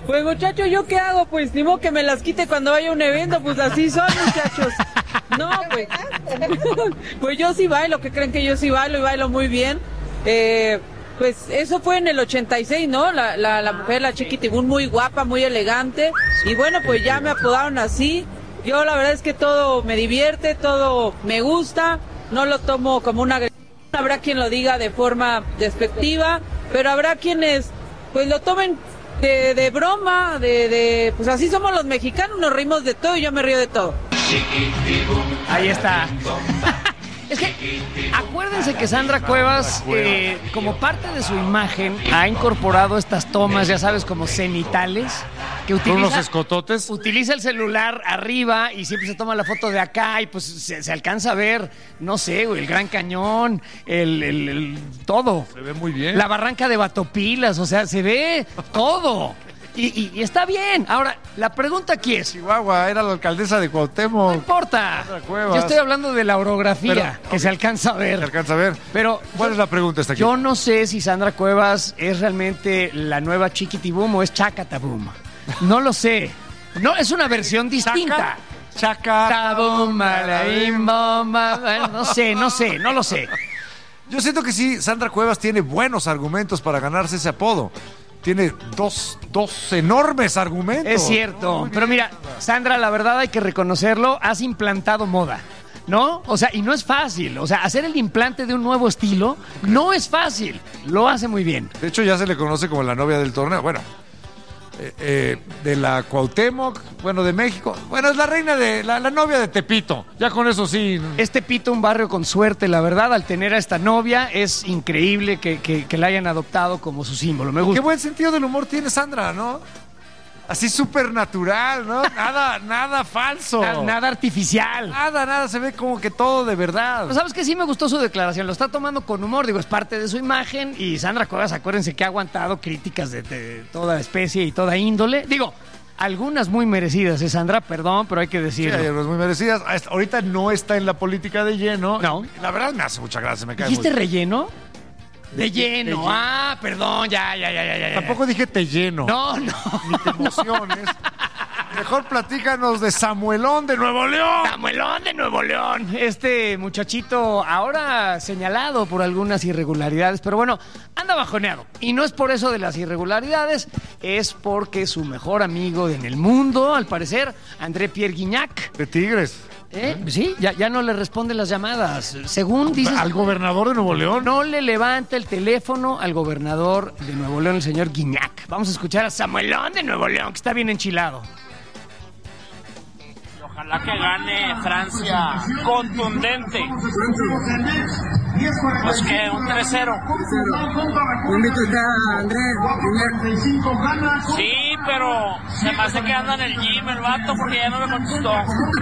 Pues muchachos, ¿yo qué hago? Pues ni modo que me las quite cuando vaya a un evento, pues así son, muchachos. No, pues. Pues yo sí bailo, ¿qué creen que yo sí bailo y bailo muy bien? Pues eso fue en el 86, ¿no? La mujer, la Chiquitibum, muy guapa, muy elegante. Y bueno, pues ya me apodaron así. Yo la verdad es que todo me divierte, todo me gusta. No lo tomo como una agresión. Habrá quien lo diga de forma despectiva, pero habrá quienes pues lo tomen de broma, pues así somos los mexicanos, nos reímos de todo y yo me río de todo. Ahí está. Es que acuérdense que Sandra Cuevas, como parte de su imagen, ha incorporado estas tomas, ya sabes, como cenitales, que utiliza unos escototes. Utiliza el celular arriba y siempre se toma la foto de acá y pues se alcanza a ver, no sé, el Gran Cañón, el todo. Se ve muy bien. La barranca de Batopilas, o sea, se ve todo. Y está bien. Ahora, la pregunta aquí es... Chihuahua, era la alcaldesa de Cuauhtémoc. No importa. Sandra Cuevas. Yo estoy hablando de la orografía, que se alcanza a ver. Se alcanza a ver. Pero ¿cuál es la pregunta esta aquí? Yo no sé si Sandra Cuevas es realmente la nueva Chiquitibum o es Chacatabum. No lo sé. No, es una versión distinta. Chacatabum. No sé, no lo sé. Yo siento que sí, Sandra Cuevas tiene buenos argumentos para ganarse ese apodo. Tiene dos enormes argumentos. Es cierto, pero mira, Sandra, la verdad hay que reconocerlo, has implantado moda, ¿no? O sea, y no es fácil, o sea, hacer el implante de un nuevo estilo no es fácil, lo hace muy bien. De hecho, ya se le conoce como la novia del torneo, bueno, de la Cuauhtémoc, bueno, de México, bueno, es la reina de, la novia de Tepito, ya con eso sí. Es Tepito un barrio con suerte, la verdad, al tener a esta novia, es increíble que la hayan adoptado como su símbolo, me gusta. Qué buen sentido del humor tiene Sandra, ¿no? Así súper natural, ¿no? Nada falso. Nada artificial. Nada, se ve como que todo de verdad. Pero ¿sabes qué? Sí me gustó su declaración, lo está tomando con humor, digo, es parte de su imagen y Sandra Cuevas, acuérdense que ha aguantado críticas de toda especie y toda índole. Digo, algunas muy merecidas, Sandra, perdón, pero hay que decirlo. Sí, hay algunas muy merecidas. Ahorita no está en la política de lleno. No. La verdad me hace mucha gracia, me cae ¿Dijiste muy... relleno? De lleno. Ah, perdón, ya. Tampoco dije te lleno. No. Ni te emociones. Mejor platícanos de Samuelón de Nuevo León. Samuelón de Nuevo León. Este muchachito ahora señalado por algunas irregularidades, pero bueno, anda bajoneado. Y no es por eso de las irregularidades, es porque su mejor amigo en el mundo, al parecer, André Pierre Guignac. De Tigres. Sí, ya no le responde las llamadas. Según dices... ¿Al gobernador de Nuevo León? No le levanta el teléfono al gobernador de Nuevo León, el señor Guignac. Vamos a escuchar a Samuelón de Nuevo León, que está bien enchilado. Ojalá que gane Francia contundente. Pues que un 3-0. Sí, pero se me hace que anda en el gym el vato porque ya no me contestó.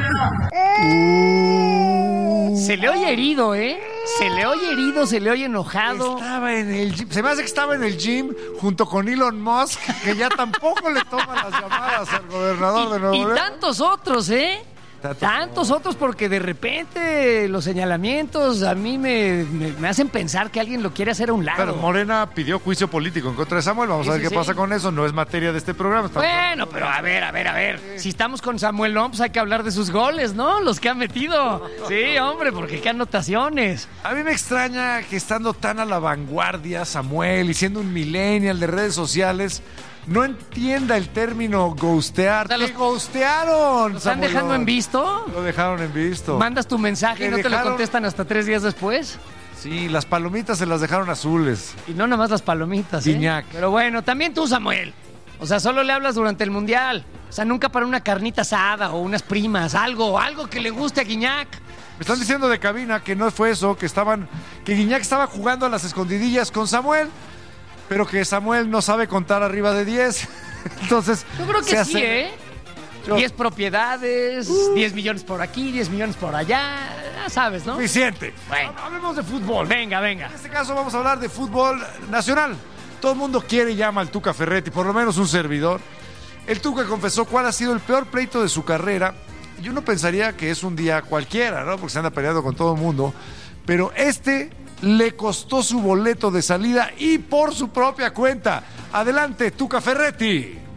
Se le oye herido, ¿eh? Se le oye herido, se le oye enojado. Estaba en el gym. Se me hace que estaba en el gym junto con Elon Musk, que ya tampoco le toma las llamadas al gobernador de Nuevo León. Y tantos otros, ¿eh? Tantos otros, porque de repente los señalamientos a mí me hacen pensar que alguien lo quiere hacer a un lado. Pero Morena pidió juicio político en contra de Samuel. Vamos a ver qué pasa con eso. No es materia de este programa. Bueno, pero a ver. Si estamos con Samuel López, hay que hablar de sus goles, ¿no? Los que ha metido. Sí, hombre, porque qué anotaciones. A mí me extraña que estando tan a la vanguardia Samuel y siendo un millennial de redes sociales no entienda el término ghostear. O sea, ¿Qué ghostearon? ¿Lo están dejando en visto? Lo dejaron en visto. ¿Mandas tu mensaje y no te lo contestan hasta 3 días después? Sí, las palomitas se las dejaron azules. Y no nada más las palomitas, Guignac. Pero bueno, también tú, Samuel. O sea, solo le hablas durante el Mundial. O sea, nunca para una carnita asada o unas primas, algo que le guste a Guignac. Me están diciendo de cabina que no fue eso, que Guignac estaba jugando a las escondidillas con Samuel, pero que Samuel no sabe contar arriba de 10. Entonces, yo creo que sí, 10 propiedades, 10 millones por aquí, 10 millones por allá, ya sabes, ¿no? Suficiente. Bueno, hablemos de fútbol. Venga. En este caso vamos a hablar de fútbol nacional. Todo el mundo quiere y llama al Tuca Ferretti, por lo menos un servidor. El Tuca confesó cuál ha sido el peor pleito de su carrera. Y uno pensaría que es un día cualquiera, ¿no? Porque se anda peleando con todo el mundo. Pero le costó su boleto de salida y por su propia cuenta. Adelante, Tuca Ferretti.